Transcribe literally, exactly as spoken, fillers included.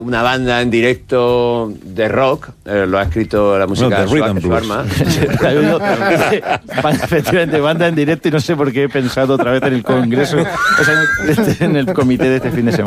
una banda en directo de rock, eh, lo ha escrito la música bueno, de Suarma. Efectivamente, banda en directo y no sé por qué he pensado otra vez en el congreso, o sea, en el, en el comité de este fin de semana.